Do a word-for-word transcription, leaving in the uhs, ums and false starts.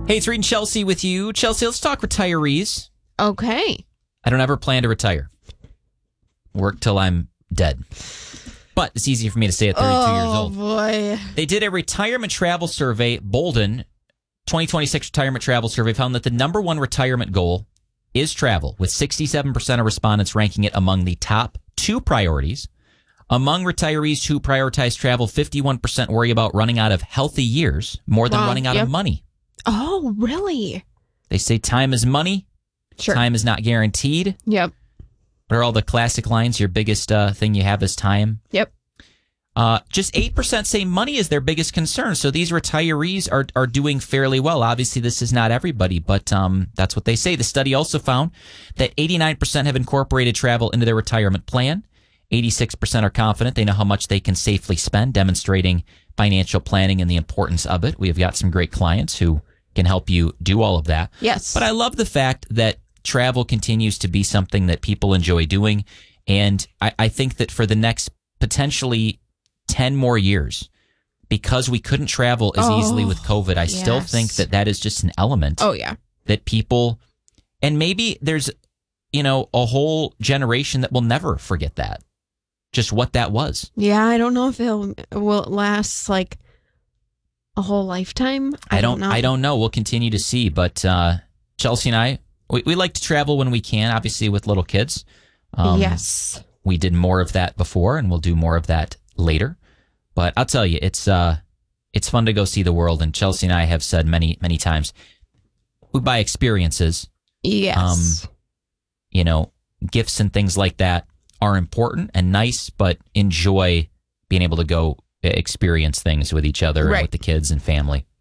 Hey, it's Reed and Chelsea with you. Chelsea, let's talk retirees. Okay. I don't ever plan to retire. Work till I'm dead. But it's easy for me to say at thirty-two oh, years old. Oh, boy. They did a retirement travel survey. Bolden, twenty twenty-six retirement travel survey found that the number one retirement goal is travel, with sixty-seven percent of respondents ranking it among the top two priorities. Among retirees who prioritize travel, fifty-one percent worry about running out of healthy years more than Wow, running out yep. of money. Oh, really? They say time is money. Sure. Time is not guaranteed. Yep. What are all the classic lines? Your biggest uh, thing you have is time. Yep. Uh, just eight percent say money is their biggest concern. So these retirees are are doing fairly well. Obviously, this is not everybody, but um, that's what they say. The study also found that eighty-nine percent have incorporated travel into their retirement plan. eighty-six percent are confident they know how much they can safely spend, demonstrating financial planning and the importance of it. We have got some great clients who can help you do all of that. Yes. But I love the fact that travel continues to be something that people enjoy doing. And I, I think that for the next potentially ten more years, because we couldn't travel as Oh, easily with COVID, I yes. still think that that is just an element Oh, yeah. that people, and maybe there's, you know, a whole generation that will never forget that, just what that was. Yeah, I don't know if it'll, will it last like a whole lifetime. I, I don't, know. I don't know. We'll continue to see. But uh, Chelsea and I, we, we like to travel when we can, obviously with little kids. Um, yes. We did more of that before, and we'll do more of that later. But I'll tell you, it's uh, it's fun to go see the world. And Chelsea and I have said many, many times, we buy experiences. Yes. Um, you know, gifts and things like that are important and nice, but enjoy being able to go experience things with each other Right. and with the kids and family.